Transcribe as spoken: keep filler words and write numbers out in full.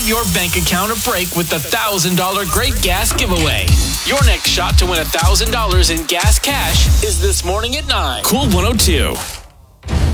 your bank account a break with the one thousand dollars Great Gas Giveaway. Your next shot to win one thousand dollars in gas cash is this morning at nine. Cool one oh two.